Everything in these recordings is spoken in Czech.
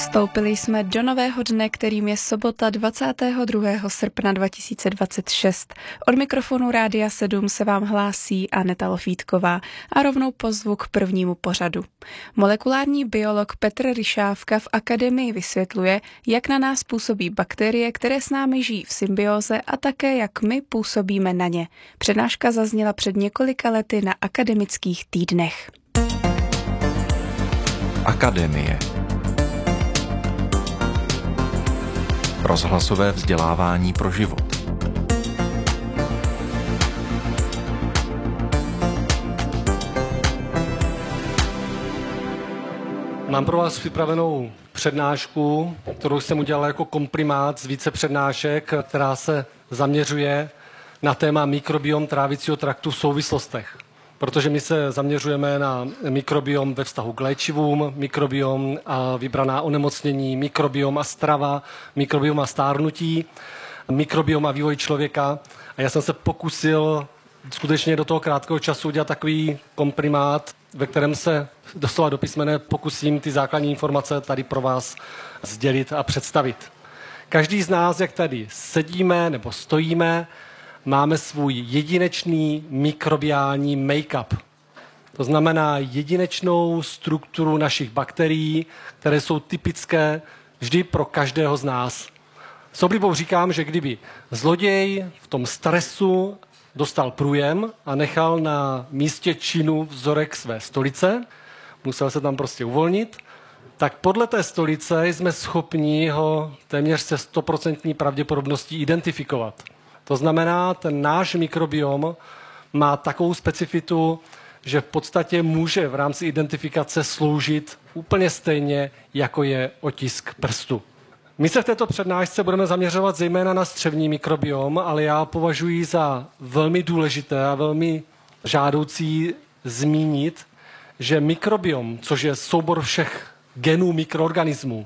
Vstoupili jsme do nového dne, kterým je sobota 22. srpna 2026. Od mikrofonu Rádia 7 se vám hlásí Aneta Lofítková a rovnou pozvu k prvnímu pořadu. Molekulární biolog Petr Ryšávka v Akademii vysvětluje, jak na nás působí bakterie, které s námi žijí v symbióze a také jak my působíme na ně. Přednáška zazněla před několika lety na akademických týdnech. Akademie. Rozhlasové vzdělávání pro život. Mám pro vás připravenou přednášku, kterou jsem udělal jako komprimát z více přednášek, která se zaměřuje na téma mikrobiom trávicího traktu v souvislostech. Protože my se zaměřujeme na mikrobiom ve vztahu k léčivům, mikrobiom a vybraná onemocnění, mikrobiom a strava, mikrobiom a stárnutí, mikrobiom a vývoj člověka. A já jsem se pokusil skutečně do toho krátkého času udělat takový komprimát, ve kterém se doslova do písmene pokusím ty základní informace tady pro vás sdělit a představit. Každý z nás, jak tady sedíme nebo stojíme, máme svůj jedinečný mikrobiální make-up. To znamená jedinečnou strukturu našich bakterií, které jsou typické vždy pro každého z nás. S oblibou říkám, že kdyby zloděj v tom stresu dostal průjem a nechal na místě činu vzorek své stolice, musel se tam prostě uvolnit, tak podle té stolice jsme schopni ho téměř se 100% pravděpodobností identifikovat. To znamená, ten náš mikrobiom má takovou specifitu, že v podstatě může v rámci identifikace sloužit úplně stejně, jako je otisk prstu. My se v této přednášce budeme zaměřovat zejména na střevní mikrobiom, ale já považuji za velmi důležité a velmi žádoucí zmínit, že mikrobiom, což je soubor všech genů mikroorganismů,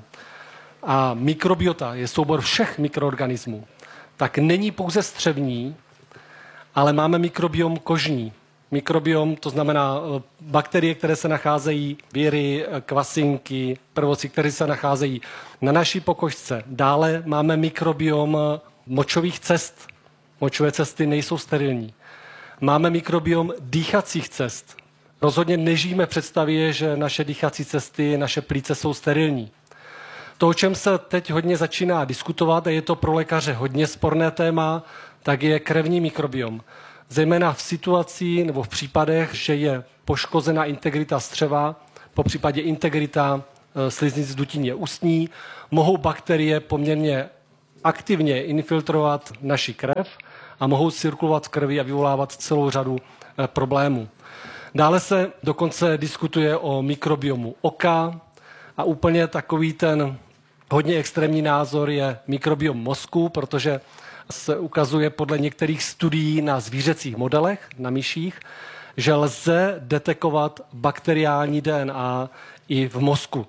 a mikrobiota je soubor všech mikroorganismů, tak není pouze střevní, ale máme mikrobiom kožní. Mikrobiom, to znamená bakterie, které se nacházejí, viry, kvasinky, prvoci, které se nacházejí na naší pokožce. Dále máme mikrobiom močových cest. Močové cesty nejsou sterilní. Máme mikrobiom dýchacích cest. Rozhodně nežijeme v představě, že naše dýchací cesty, naše plíce jsou sterilní. To, o čem se teď hodně začíná diskutovat, a je to pro lékaře hodně sporné téma, tak je krevní mikrobiom. Zejména v situaci nebo v případech, že je poškozena integrita střeva, po případě integrita sliznic v dutině ústní, mohou bakterie poměrně aktivně infiltrovat naši krev a mohou cirkulovat v krvi a vyvolávat celou řadu problémů. Dále se dokonce diskutuje o mikrobiomu oka a úplně takový ten hodně extrémní názor je mikrobiom mozku, protože se ukazuje podle některých studií na zvířecích modelech, na myších, že lze detekovat bakteriální DNA i v mozku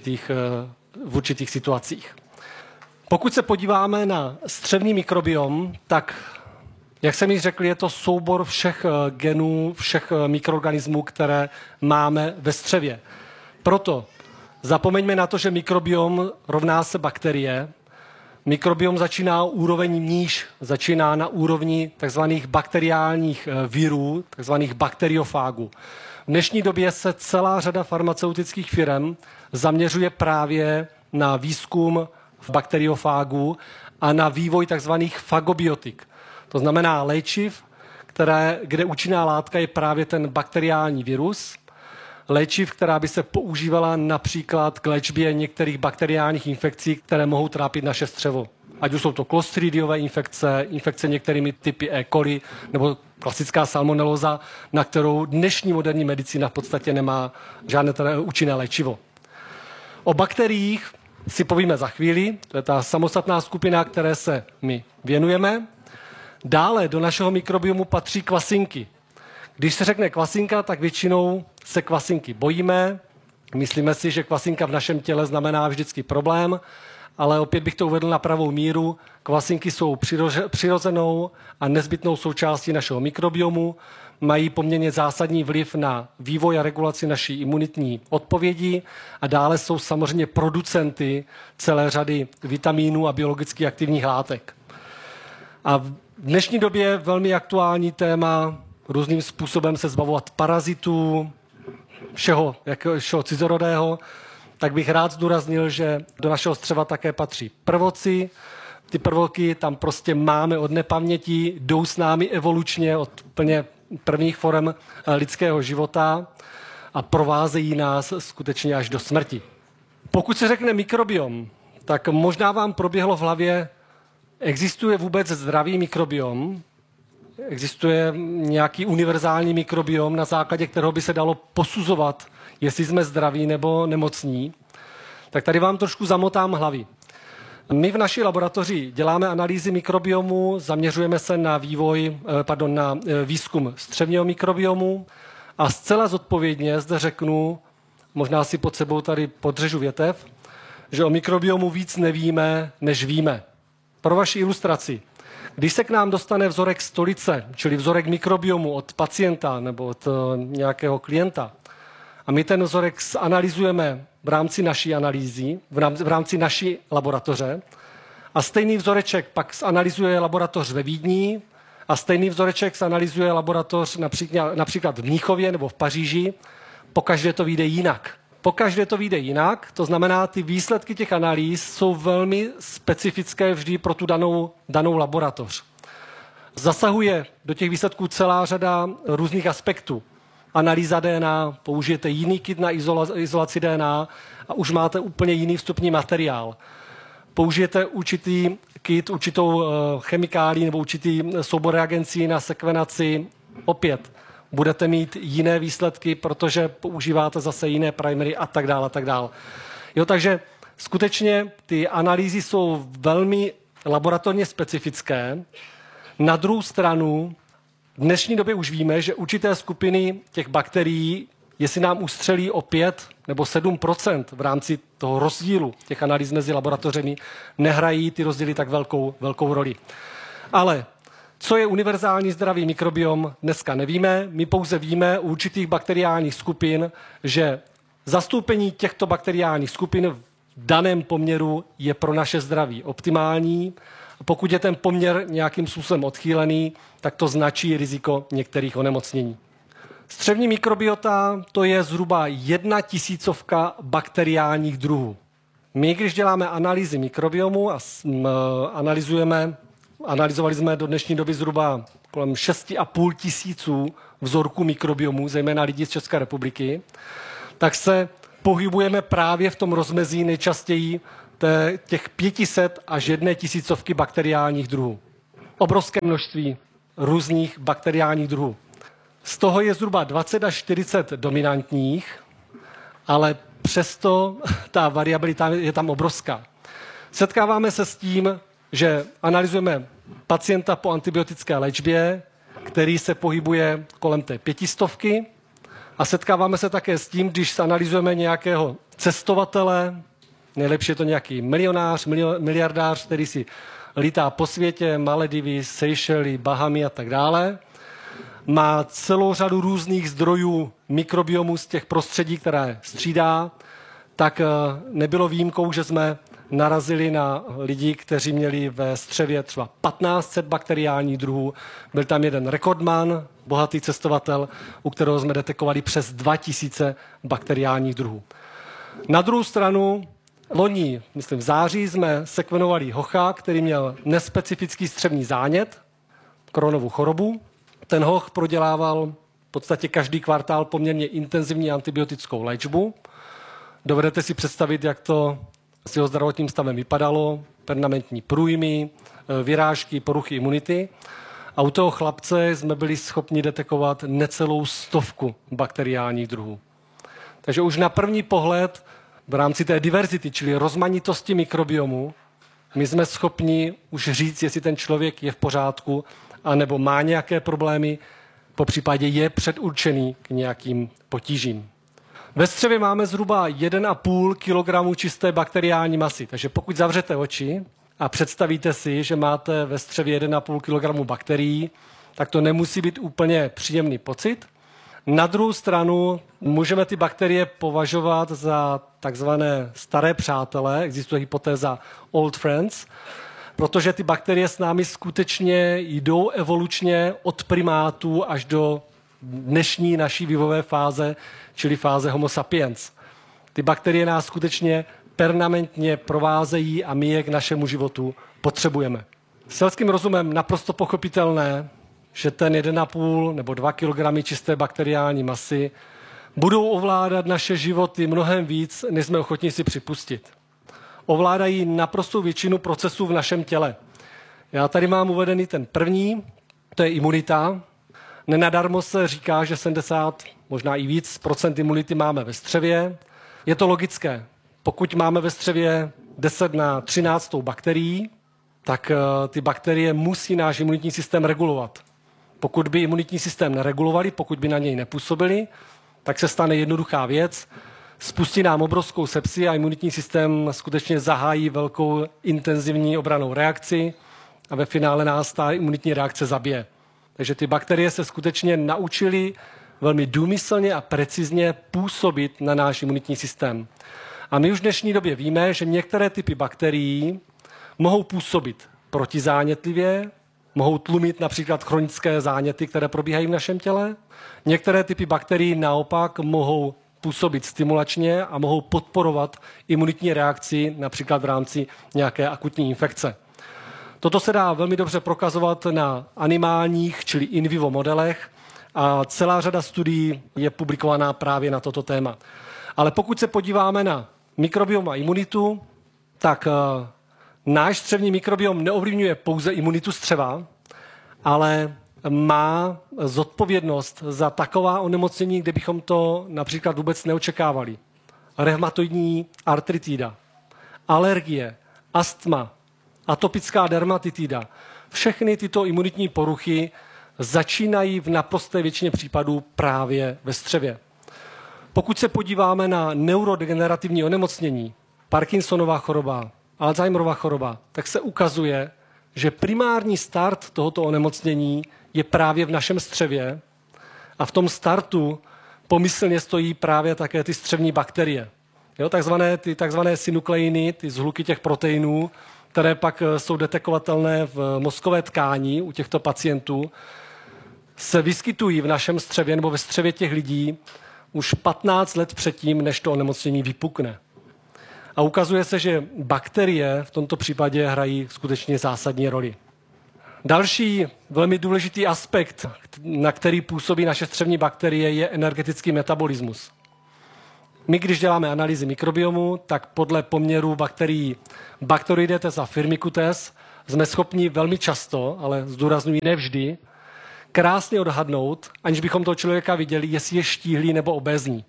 v určitých situacích. Pokud se podíváme na střevní mikrobiom, tak, jak jsem již řekl, je to soubor všech genů, všech mikroorganismů, které máme ve střevě. Proto zapomeňme na to, že mikrobiom rovná se bakterie. Mikrobiom začíná úroveň níž, začíná na úrovni tzv. Bakteriálních virů, tzv. Bakteriofágů. V dnešní době se celá řada farmaceutických firm zaměřuje právě na výzkum bakteriofágů a na vývoj tzv. Fagobiotik. To znamená léčiv, kde účinná látka je právě ten bakteriální virus, léčiv, která by se používala například k léčbě některých bakteriálních infekcí, které mohou trápit naše střevo. Ať už jsou to klostridiové infekce, infekce některými typy E. coli nebo klasická salmonelóza, na kterou dnešní moderní medicína v podstatě nemá žádné účinné léčivo. O bakteriích si povíme za chvíli, to je ta samostatná skupina, které se my věnujeme. Dále do našeho mikrobiomu patří kvasinky. Když se řekne kvasinka, tak většinou se kvasinky bojíme. Myslíme si, že kvasinka v našem těle znamená vždycky problém, ale opět bych to uvedl na pravou míru. Kvasinky jsou přirozenou a nezbytnou součástí našeho mikrobiomu. mají poměrně zásadní vliv na vývoj a regulaci naší imunitní odpovědi a dále jsou samozřejmě producenty celé řady vitamínů a biologicky aktivních látek. A v dnešní době je velmi aktuální téma různým způsobem se zbavovat parazitů, všeho cizorodého, tak bych rád zdůraznil, že do našeho střeva také patří prvoci. Ty prvoky tam prostě máme od nepaměti, jdou s námi evolučně od úplně prvních forem lidského života a provázejí nás skutečně až do smrti. Pokud se řekne mikrobiom, tak možná vám proběhlo v hlavě, existuje vůbec zdravý mikrobiom? Existuje nějaký univerzální mikrobiom, na základě kterého by se dalo posuzovat, jestli jsme zdraví nebo nemocní? Tak tady vám trošku zamotám hlavy. My v naší laboratoři děláme analýzy mikrobiomu, zaměřujeme se na na výzkum střevního mikrobiomu a zcela zodpovědně zde řeknu, možná si pod sebou tady podřežu větev, že o mikrobiomu víc nevíme, než víme. Pro vaši ilustraci, když se k nám dostane vzorek stolice, čili vzorek mikrobiomu od pacienta nebo od nějakého klienta, a my ten vzorek analyzujeme v rámci naší analýzy, v rámci naší laboratoře, a stejný vzoreček pak analyzuje laboratoř ve Vídni a stejný vzoreček analyzuje laboratoř například v Mnichově nebo v Paříži, pokaždé to vyjde jinak. Pokaždé to vyjde jinak, to znamená, ty výsledky těch analýz jsou velmi specifické vždy pro tu danou laboratoř. Zasahuje do těch výsledků celá řada různých aspektů. Analýza DNA, použijete jiný kit na izolaci DNA a už máte úplně jiný vstupní materiál. Použijete určitý kit, určitou chemikálii nebo určitý soubor reagencí na sekvenaci, opět budete mít jiné výsledky, protože používáte zase jiné primery a tak dále, a tak dále. Jo, takže skutečně ty analýzy jsou velmi laboratorně specifické. Na druhou stranu v dnešní době už víme, že určité skupiny těch bakterií, jestli nám ustřelí o 5 nebo 7% v rámci toho rozdílu těch analýz mezi laboratořemi, nehrají ty rozdíly tak velkou roli. Ale co je univerzální zdravý mikrobiom, dneska nevíme. My pouze víme u určitých bakteriálních skupin, že zastoupení těchto bakteriálních skupin v daném poměru je pro naše zdraví optimální. Pokud je ten poměr nějakým způsobem odchýlený, tak to značí riziko některých onemocnění. Střevní mikrobiota to je zhruba 1/1000 bakteriálních druhů. My, když děláme analýzy mikrobiomu a analyzovali jsme do dnešní doby zhruba kolem 6 500 vzorků mikrobiomu, zejména lidí z České republiky, tak se pohybujeme právě v tom rozmezí nejčastěji těch 500 až 1/1000 bakteriálních druhů. Obrovské množství různých bakteriálních druhů. Z toho je zhruba 20 až 40 dominantních, ale přesto ta variabilita je tam obrovská. Setkáváme se s tím, že analyzujeme pacienta po antibiotické léčbě, který se pohybuje kolem té 500, a setkáváme se také s tím, když analyzujeme nějakého cestovatele, nejlepší je to nějaký milionář, miliardář, který si lítá po světě, Maledivy, Seychely, Bahamy a tak dále. Má celou řadu různých zdrojů mikrobiomu z těch prostředí, které střídá, tak nebylo výjimkou, že jsme narazili na lidi, kteří měli ve střevě třeba 1500 bakteriálních druhů. Byl tam jeden rekordman, bohatý cestovatel, u kterého jsme detekovali přes 2000 bakteriálních druhů. Na druhou stranu loni, myslím v září, jsme sekvenovali hocha, který měl nespecifický střevní zánět, Crohnovu chorobu. Ten hoch prodělával v podstatě každý kvartál poměrně intenzivní antibiotickou léčbu. Dovedete si představit, jak to s jeho zdravotním stavem vypadalo, permanentní průjmy, vyrážky, poruchy imunity. A u toho chlapce jsme byli schopni detekovat necelou 100 bakteriálních druhů. Takže už na první pohled v rámci té diverzity, čili rozmanitosti mikrobiomu, my jsme schopni už říct, jestli ten člověk je v pořádku, anebo má nějaké problémy, popřípadě je předurčený k nějakým potížím. Ve střevě máme zhruba 1,5 kg čisté bakteriální masy, takže pokud zavřete oči a představíte si, že máte ve střevě 1,5 kg bakterií, tak to nemusí být úplně příjemný pocit. Na druhou stranu můžeme ty bakterie považovat za takzvané staré přátelé, existuje hypotéza old friends, protože ty bakterie s námi skutečně jdou evolučně od primátů až do dnešní naší vývojové fáze, čili fáze Homo sapiens. Ty bakterie nás skutečně permanentně provázejí a my je k našemu životu potřebujeme. Selským rozumem naprosto pochopitelné, že ten 1,5 nebo 2 kg čisté bakteriální masy budou ovládat naše životy mnohem víc, než jsme ochotní si připustit. Ovládají naprostou většinu procesů v našem těle. Já tady mám uvedený ten první, to je imunita. Nenadarmo se říká, že 70, možná i víc procent imunity máme ve střevě. Je to logické. Pokud máme ve střevě 10 na 13 bakterií, tak ty bakterie musí náš imunitní systém regulovat. Pokud by imunitní systém neregulovali, pokud by na něj nepůsobili, tak se stane jednoduchá věc. Spustí nám obrovskou sepsi a imunitní systém skutečně zahájí velkou intenzivní obrannou reakci a ve finále nás ta imunitní reakce zabije. Takže ty bakterie se skutečně naučily velmi důmyslně a precizně působit na náš imunitní systém. A my už v dnešní době víme, že některé typy bakterií mohou působit protizánětlivě, mohou tlumit například chronické záněty, které probíhají v našem těle. Některé typy bakterií naopak mohou působit stimulačně a mohou podporovat imunitní reakci například v rámci nějaké akutní infekce. Toto se dá velmi dobře prokazovat na animálních, čili in vivo modelech a celá řada studií je publikovaná právě na toto téma. Ale pokud se podíváme na mikrobiom a imunitu, tak náš střevní mikrobiom neovlivňuje pouze imunitu střeva, ale má zodpovědnost za taková onemocnění, kde bychom to například vůbec neočekávali. Revmatoidní artritida, alergie, astma, atopická dermatitida. Všechny tyto imunitní poruchy začínají v naprosté většině případů právě ve střevě. Pokud se podíváme na neurodegenerativní onemocnění, Parkinsonova choroba, Alzheimerova choroba, tak se ukazuje, že primární start tohoto onemocnění je právě v našem střevě a v tom startu pomyslně stojí právě také ty střevní bakterie. Jo, takzvané synukleiny, ty zhluky těch proteinů, které pak jsou detekovatelné v mozkové tkáni u těchto pacientů, se vyskytují v našem střevě nebo ve střevě těch lidí už 15 let předtím, než to onemocnění vypukne. A ukazuje se, že bakterie v tomto případě hrají skutečně zásadní roli. Další velmi důležitý aspekt, na který působí naše střevní bakterie, je energetický metabolismus. My, když děláme analýzy mikrobiomu, tak podle poměru bakterií Bacteroidetes a Firmicutes jsme schopni velmi často, ale zdůrazňuji ne vždy, krásně odhadnout, aniž bychom toho člověka viděli, jestli je štíhlý nebo obézní.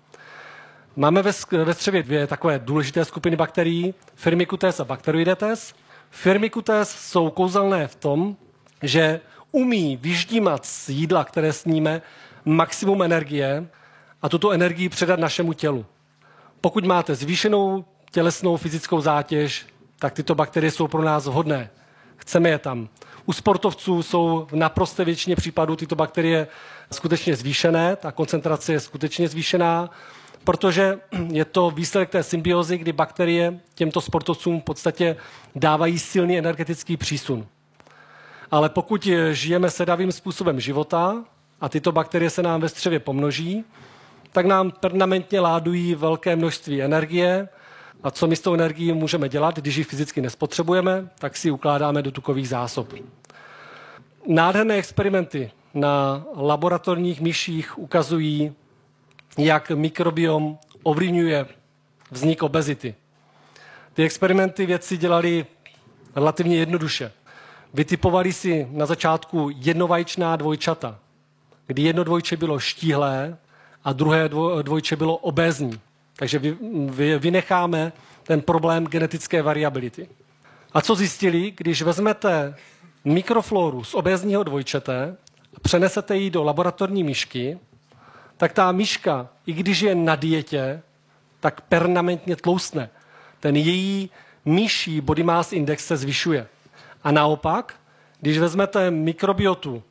Máme ve střevě dvě takové důležité skupiny bakterií, Firmicutes a Bacteroidetes. Firmicutes jsou kouzelné v tom, že umí vyždímat z jídla, které sníme, maximum energie a tuto energii předat našemu tělu. Pokud máte zvýšenou tělesnou fyzickou zátěž, tak tyto bakterie jsou pro nás vhodné. Chceme je tam. U sportovců jsou v naprosté většině případů tyto bakterie skutečně zvýšené, ta koncentrace je skutečně zvýšená, protože je to výsledek té symbiozy, kdy bakterie těmto sportovcům v podstatě dávají silný energetický přísun. Ale pokud žijeme sedavým způsobem života a tyto bakterie se nám ve střevě pomnoží, tak nám permanentně ládují velké množství energie. A co my s tou energií můžeme dělat, když ji fyzicky nespotřebujeme, tak si ji ukládáme do tukových zásob. Nádherné experimenty na laboratorních myších ukazují, jak mikrobiom ovlivňuje vznik obezity. Ty experimenty vědci dělali relativně jednoduše. Vytipovali si na začátku jednovaječná dvojčata, kdy jedno dvojče bylo štíhlé a druhé dvojče bylo obézní. Takže vynecháme ten problém genetické variability. A co zjistili, když vezmete mikrofloru z obézního dvojčete a přenesete ji do laboratorní myšky, tak ta myška, i když je na dietě, tak permanentně tloustne. Ten její myší body mass index se zvyšuje. A naopak, když vezmete mikrobiotu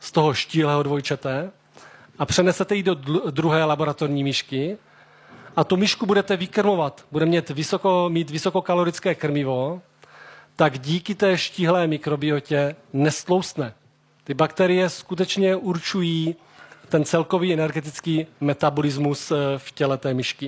z toho štíhlého dvojčete a přenesete ji do druhé laboratorní myšky a tu myšku budete vykrmovat, bude mít vysokokalorické krmivo, tak díky té štíhlé mikrobiotě nestloustne. Ty bakterie skutečně určují ten celkový energetický metabolismus v těle té myšky.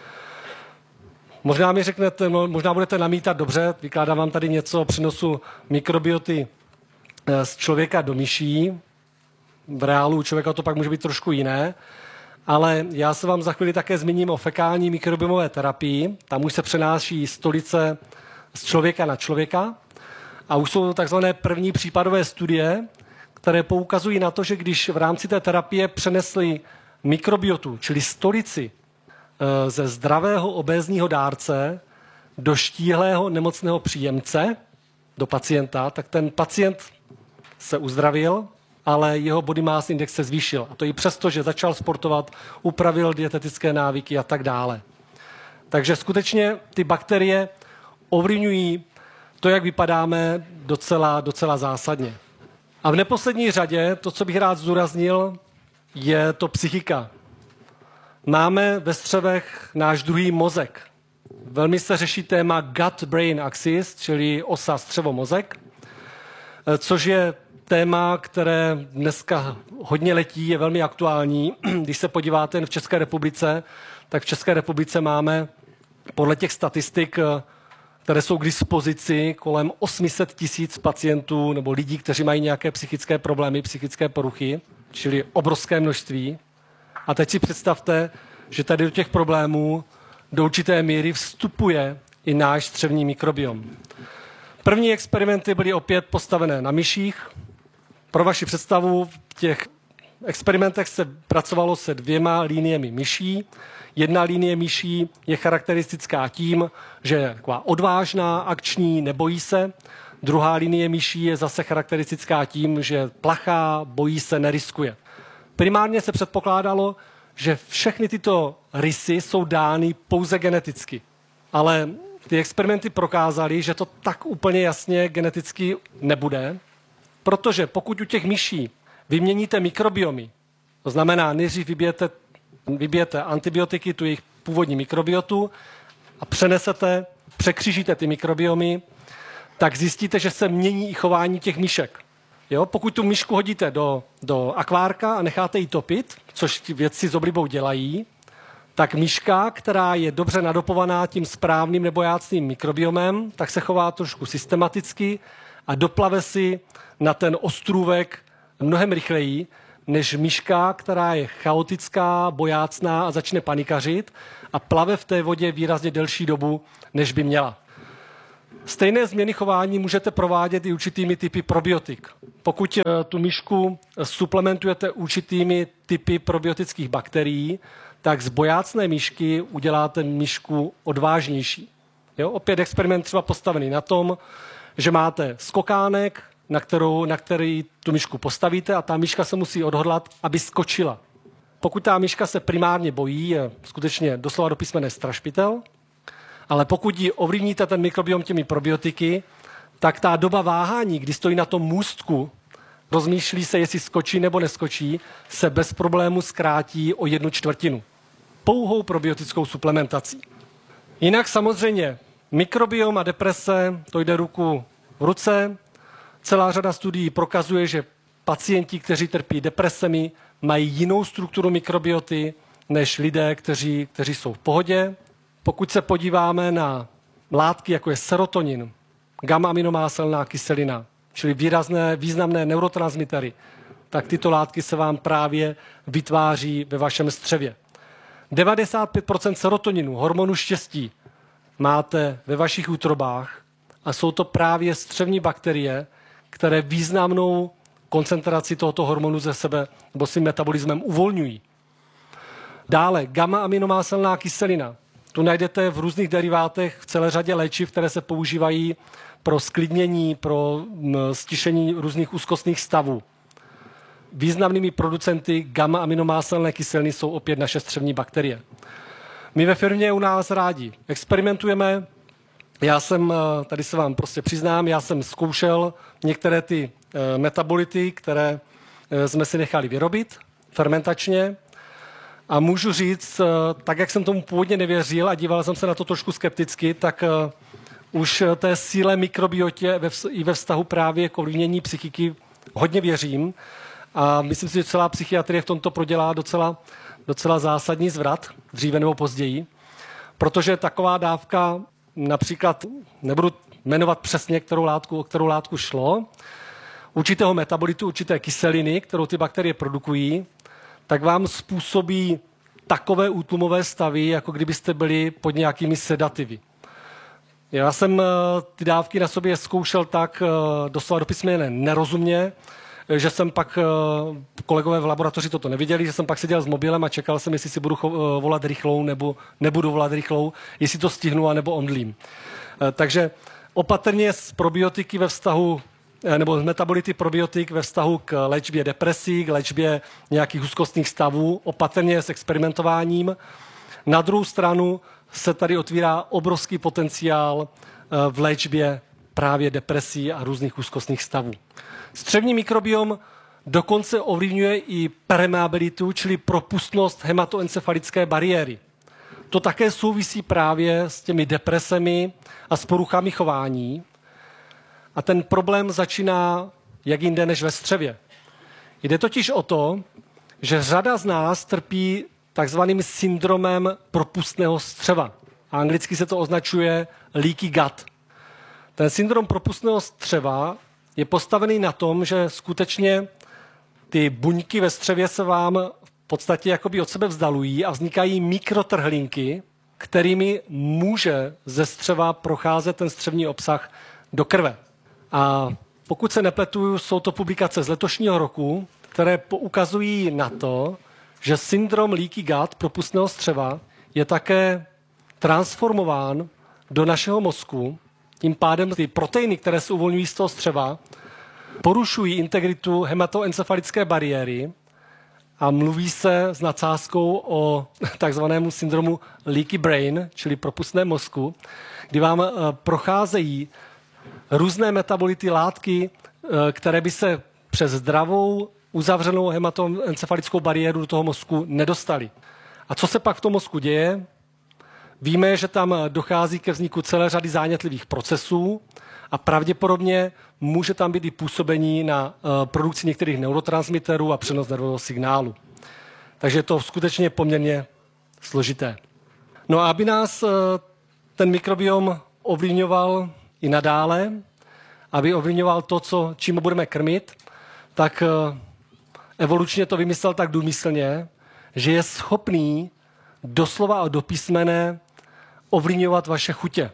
Možná mi řeknete, možná budete namítat, dobře, vykládám vám tady něco o přenosu mikrobioty z člověka do myší. V reálu člověka to pak může být trošku jiné, ale já se vám za chvíli také zmíním o fekální mikrobiomové terapii. Tam už se přenáší stolice z člověka na člověka a už jsou takzvané první případové studie, které poukazují na to, že když v rámci té terapie přenesli mikrobiotu, čili stolici ze zdravého obézního dárce do štíhlého nemocného příjemce, do pacienta, tak ten pacient se uzdravil, ale jeho body mass index se zvýšil. A to i přesto, že začal sportovat, upravil dietetické návyky a tak dále. Takže skutečně ty bakterie ovlivňují to, jak vypadáme, docela zásadně. A v neposlední řadě, to, co bych rád zdůraznil, je to psychika. Máme ve střevech náš druhý mozek. Velmi se řeší téma gut-brain axis, čili osa střevo-mozek, což je téma, které dneska hodně letí, je velmi aktuální. Když se podíváte jen v České republice, tak v České republice máme podle těch statistik, které jsou k dispozici, kolem 800 000 pacientů nebo lidí, kteří mají nějaké psychické problémy, psychické poruchy, čili obrovské množství. A teď si představte, že tady do těch problémů do určité míry vstupuje i náš střevní mikrobiom. První experimenty byly opět postavené na myších. Pro vaši představu, v těch experimentech se pracovalo se 2 liniemi myší. Jedna linie myší je charakteristická tím, že je taková odvážná, akční, nebojí se. Druhá linie myší je zase charakteristická tím, že plachá, bojí se, neriskuje. Primárně se předpokládalo, že všechny tyto rysy jsou dány pouze geneticky. Ale ty experimenty prokázaly, že to tak úplně jasně geneticky nebude, protože pokud u těch myší vyměníte mikrobiomy, to znamená, nejdřív vybijete antibiotiky, tu jejich původní mikrobiotu a překřížíte ty mikrobiomy, tak zjistíte, že se mění i chování těch myšek. Jo? Pokud tu myšku hodíte do akvárka a necháte ji topit, což ti vědci s oblibou dělají, tak myška, která je dobře nadopovaná tím správným nebojácným mikrobiomem, tak se chová trošku systematicky a doplave si na ten ostrůvek mnohem rychleji, než myška, která je chaotická, bojácná a začne panikařit a plave v té vodě výrazně delší dobu, než by měla. Stejné změny chování můžete provádět i určitými typy probiotik. Pokud tu myšku suplementujete určitými typy probiotických bakterií, tak z bojácné myšky uděláte myšku odvážnější. Jo? Opět experiment třeba postavený na tom, že máte skokánek, na který tu myšku postavíte a ta myška se musí odhodlat, aby skočila. Pokud ta myška se primárně bojí, je skutečně doslova do písmene strašpitel, ale pokud ji ovlivníte ten mikrobiom těmi probiotiky, tak ta doba váhání, kdy stojí na tom můstku, rozmýšlí se, jestli skočí nebo neskočí, se bez problému zkrátí o 1/4. Pouhou probiotickou suplementací. Jinak samozřejmě mikrobiom a deprese, to jde ruku v ruce. Celá řada studií prokazuje, že pacienti, kteří trpí depresemi, mají jinou strukturu mikrobioty než lidé, kteří jsou v pohodě. Pokud se podíváme na látky, jako je serotonin, gamma-aminomáselná kyselina, čili významné neurotransmitery, tak tyto látky se vám právě vytváří ve vašem střevě. 95% serotoninu, hormonu štěstí, máte ve vašich útrobách a jsou to právě střevní bakterie, které významnou koncentraci tohoto hormonu ze sebe nebo svým metabolismem uvolňují. Dále gamma-aminomáselná kyselina. Tu najdete v různých derivátech v celé řadě léčiv, které se používají pro sklidnění, pro stišení různých úzkostných stavů. Významnými producenty gamma-aminomáselné kyseliny jsou opět naše střevní bakterie. My ve firmě u nás rádi experimentujeme. Tady se vám prostě přiznám, já jsem zkoušel některé ty metabolity, které jsme si nechali vyrobit fermentačně. A můžu říct, tak jak jsem tomu původně nevěřil a díval jsem se na to trošku skepticky, tak už té síle mikrobiotě i ve vztahu právě k ovlivnění psychiky hodně věřím. A myslím si, že celá psychiatrie v tomto prodělá docela zásadní zvrat, dříve nebo později. Protože taková dávka, například, nebudu jmenovat přesně, o kterou látku šlo, určitého metabolitu, určité kyseliny, kterou ty bakterie produkují, tak vám způsobí takové útlumové stavy, jako kdybyste byli pod nějakými sedativy. Já jsem ty dávky na sobě zkoušel tak doslova do písmene nerozumně, že jsem pak, kolegové v laboratoři toto neviděli, že jsem pak seděl s mobilem a čekal jsem, jestli si budu volat rychlou nebo nebudu volat rychlou, jestli to stihnu a nebo omdlím. Takže opatrně s probiotiky ve vztahu nebo z metabolity probiotik ve vztahu k léčbě depresí, k léčbě nějakých úzkostných stavů, opatrně s experimentováním. Na druhou stranu se tady otvírá obrovský potenciál v léčbě právě depresí a různých úzkostných stavů. Střevní mikrobiom dokonce ovlivňuje i permeabilitu, čili propustnost hematoencefalické bariéry. To také souvisí právě s těmi depresemi a s poruchami chování. A ten problém začíná jak jinde než ve střevě. Jde totiž o to, že řada z nás trpí takzvaným syndromem propustného střeva. A anglicky se to označuje leaky gut. Ten syndrom propustného střeva je postavený na tom, že skutečně ty buňky ve střevě se vám v podstatě jakoby od sebe vzdalují a vznikají mikrotrhlinky, kterými může ze střeva procházet ten střevní obsah do krve. A pokud se nepletu, jsou to publikace z letošního roku, které poukazují na to, že syndrom leaky gut, propustného střeva, je také transformován do našeho mozku. Tím pádem ty proteiny, které se uvolňují z toho střeva, porušují integritu hematoencefalické bariéry a mluví se s nadsázkou o takzvanému syndromu leaky brain, čili propustné mozku, kdy vám procházejí různé metabolity látky, které by se přes zdravou uzavřenou hematoencefalickou bariéru do toho mozku nedostaly. A co se pak v tom mozku děje? Víme, že tam dochází ke vzniku celé řady zánětlivých procesů a pravděpodobně může tam být i působení na produkci některých neurotransmiterů a přenos nervového signálu. Takže je to skutečně poměrně složité. No a aby nás ten mikrobiom ovlivňoval i nadále, aby ovlivňoval to, čím budeme krmit, tak evolučně to vymyslel tak důmyslně, že je schopný doslova a do písmene ovlivňovat vaše chutě.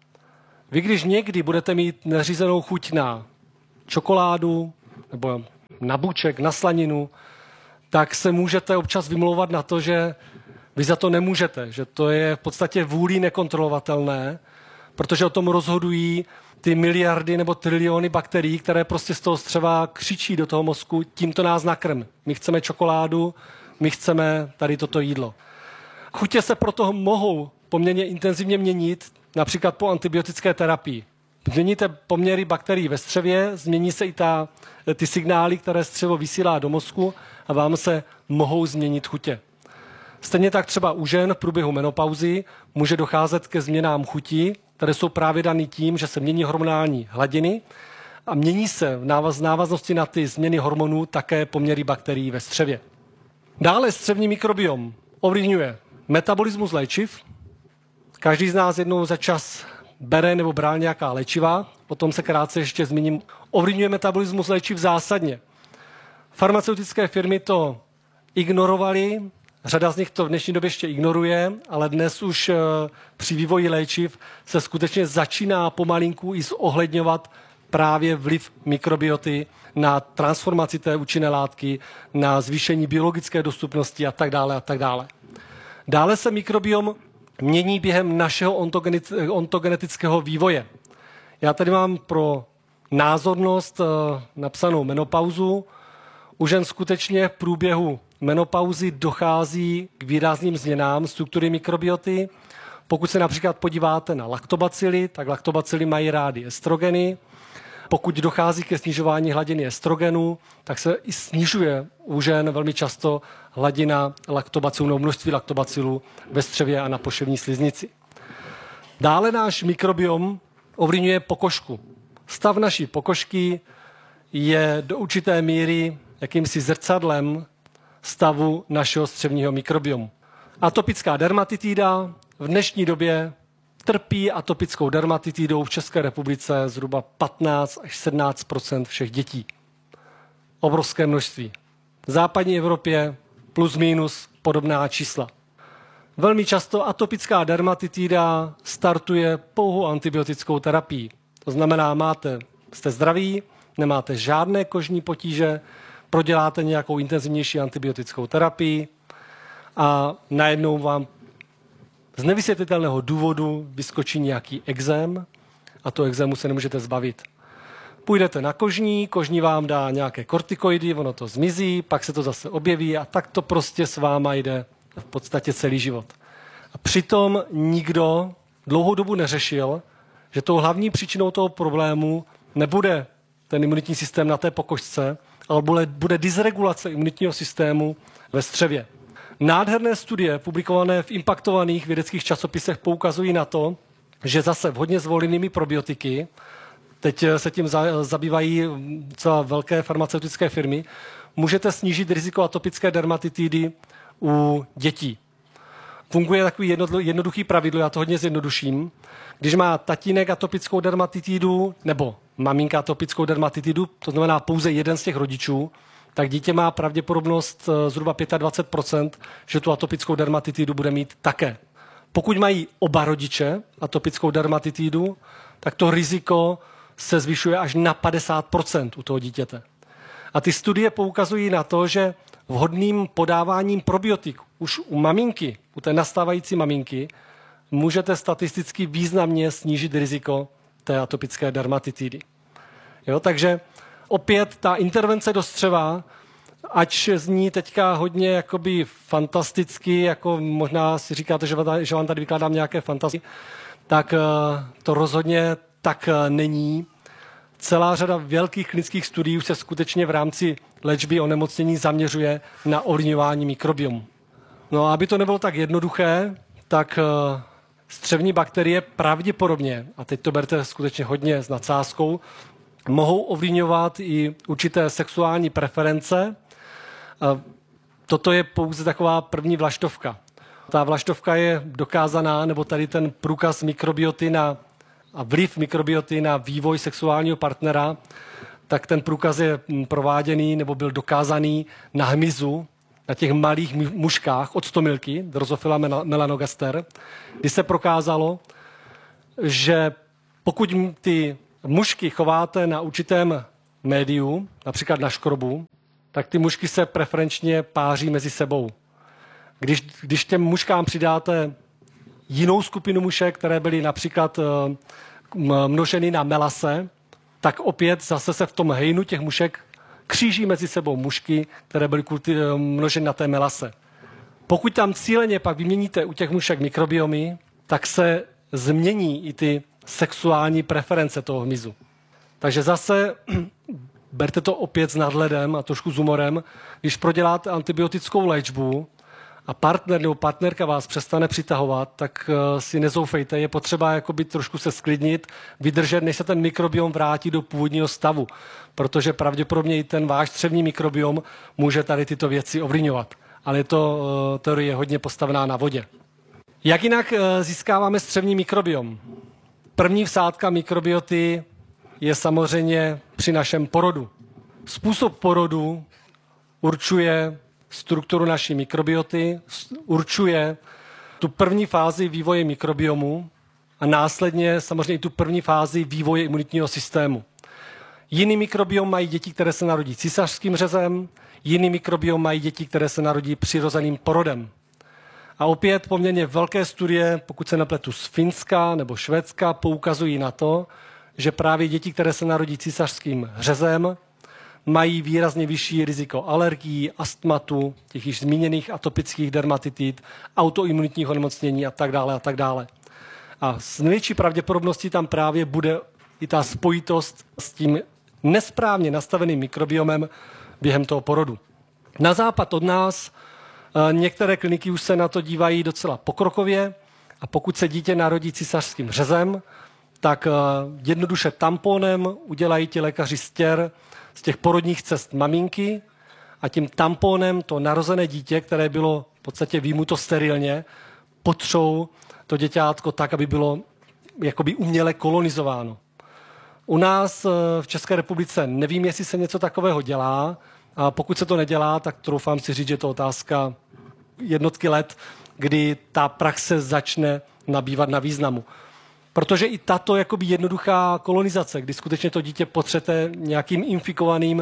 Vy, když někdy budete mít neřízenou chuť na čokoládu nebo na buček, na slaninu, tak se můžete občas vymlouvat na to, že vy za to nemůžete, že to je v podstatě vůlí nekontrolovatelné, protože o tom rozhodují ty miliardy nebo triliony bakterií, které prostě z toho střeva křičí do toho mozku, tímto nás nakrm. My chceme čokoládu, my chceme tady toto jídlo. Chutě se proto mohou poměrně intenzivně měnit, například po antibiotické terapii. Změníte poměry bakterií ve střevě, změní se i ty signály, které střevo vysílá do mozku a vám se mohou změnit chutě. Stejně tak třeba u žen v průběhu menopauzy může docházet ke změnám chuti, které jsou právě daný tím, že se mění hormonální hladiny a mění se v návaznosti na ty změny hormonů také poměry bakterií ve střevě. Dále střevní mikrobiom ovlivňuje metabolismus léčiv. Každý z nás jednou za čas bere nebo bral nějaká léčiva, o tom se krátce ještě zmíním. Ovlivňuje metabolismus léčiv zásadně. Farmaceutické firmy to ignorovaly, řada z nich to v dnešní době ještě ignoruje, ale dnes už při vývoji léčiv se skutečně začíná pomalinku i zohledňovat právě vliv mikrobioty na transformaci té účinné látky, na zvýšení biologické dostupnosti a tak dále a tak dále. Dále se mikrobiom mění během našeho ontogenetického vývoje. Já tady mám pro názornost napsanou menopauzu. U žen skutečně v průběhu menopauzy dochází k výrazným změnám struktury mikrobioty. Pokud se například podíváte na laktobacily, tak laktobacily mají rády estrogeny Pokud dochází ke snižování hladiny estrogenu, tak se i snižuje u žen velmi často hladina laktobacilů nebo množství laktobacilů ve střevě a na poševní sliznici. Dále náš mikrobiom ovlivňuje pokožku. Stav naší pokožky je do určité míry jakýmsi zrcadlem stavu našeho střevního mikrobiomu. Atopická dermatitída v dnešní době trpí atopickou dermatitidou v České republice zhruba 15 až 17 % všech dětí. Obrovské množství. V západní Evropě plus minus podobná čísla. Velmi často atopická dermatitida startuje pouhou antibiotickou terapii. To znamená, jste zdraví, nemáte žádné kožní potíže, proděláte nějakou intenzivnější antibiotickou terapii a najednou vám z nevysvětlitelného důvodu vyskočí nějaký ekzém a to ekzému se nemůžete zbavit. Půjdete na kožní vám dá nějaké kortikoidy, ono to zmizí, pak se to zase objeví a tak to prostě s váma jde v podstatě celý život. A přitom nikdo dlouhou dobu neřešil, že tou hlavní příčinou toho problému nebude ten imunitní systém na té pokožce, ale bude dysregulace imunitního systému ve střevě. Nádherné studie publikované v impaktovaných vědeckých časopisech poukazují na to, že zase vhodně zvolenými probiotiky, teď se tím zabývají celá velké farmaceutické firmy, můžete snížit riziko atopické dermatitidy u dětí. Funguje takový jednoduchý pravidlo, já to hodně zjednoduším. Když má tatínek atopickou dermatitidu nebo maminka atopickou dermatitidu, to znamená pouze jeden z těch rodičů, tak dítě má pravděpodobnost zhruba 25%, že tu atopickou dermatitidu bude mít také. Pokud mají oba rodiče atopickou dermatitidu, tak to riziko se zvyšuje až na 50% u toho dítěte. A ty studie poukazují na to, že vhodným podáváním probiotik už u maminky, u té nastávající maminky, můžete statisticky významně snížit riziko té atopické dermatitidy. Jo, takže opět ta intervence do střeva, ač zní teďka hodně jakoby fantasticky, jako možná si říkáte, že vám tady vykládám nějaké fantasy, tak to rozhodně tak není. Celá řada velkých klinických studií už se skutečně v rámci léčby onemocnění zaměřuje na ovlivňování mikrobiomu. No a aby to nebylo tak jednoduché, tak střevní bakterie pravděpodobně, a teď to berte skutečně hodně s nadsázkou, mohou ovlivňovat i určité sexuální preference. Toto je pouze taková první vlaštovka. Ta vlaštovka je dokázaná, nebo tady ten průkaz mikrobioty a vliv mikrobioty na vývoj sexuálního partnera, tak ten průkaz je prováděný nebo byl dokázaný na hmyzu, na těch malých muškách od stomilky, Drosophila melanogaster, kdy se prokázalo, že pokud ty mušky chováte na určitém médiu, například na škrobu, tak ty mušky se preferenčně páří mezi sebou. Když těm muškám přidáte jinou skupinu mušek, které byly například množeny na melase, tak opět zase se v tom hejnu těch mušek kříží mezi sebou mušky, které byly množeny na té melase. Pokud tam cíleně pak vyměníte u těch mušek mikrobiomy, tak se změní i ty sexuální preference toho hmyzu. Takže zase berte to opět s nadhledem a trošku s humorem. Když proděláte antibiotickou léčbu a partner nebo partnerka vás přestane přitahovat, tak si nezoufejte. Je potřeba jakoby trošku se sklidnit, vydržet, než se ten mikrobiom vrátí do původního stavu. Protože pravděpodobně i ten váš střevní mikrobiom může tady tyto věci ovlivňovat. Ale je to teorie hodně postavená na vodě. Jak jinak získáváme střevní mikrobiom? První vsádka mikrobioty je samozřejmě při našem porodu. Způsob porodu určuje strukturu naší mikrobioty, určuje tu první fázi vývoje mikrobiomu a následně samozřejmě i tu první fázi vývoje imunitního systému. Jiný mikrobiom mají děti, které se narodí císařským řezem, jiný mikrobiom mají děti, které se narodí přirozeným porodem. A opět poměrně velké studie, pokud se nepletu z Finska nebo Švédska, poukazují na to, že právě děti, které se narodí císařským řezem, mají výrazně vyšší riziko alergií, astmatu, těch již zmíněných atopických dermatitid, autoimunitních onemocnění a tak dále a tak dále. A s největší pravděpodobností tam právě bude i ta spojitost s tím nesprávně nastaveným mikrobiomem během toho porodu. Na západ od nás některé kliniky už se na to dívají docela pokrokově a pokud se dítě narodí císařským řezem, tak jednoduše tamponem udělají ti lékaři stěr z těch porodních cest maminky a tím tamponem to narozené dítě, které bylo v podstatě vyjmuto sterilně, potřou to děťátko tak, aby bylo jakoby uměle kolonizováno. U nás v České republice nevím, jestli se něco takového dělá, a pokud se to nedělá, tak troufám si říct, že je to otázka jednotky let, kdy ta praxe začne nabývat na významu. Protože i tato jakoby jednoduchá kolonizace, kdy skutečně to dítě potřete nějakým infikovaným,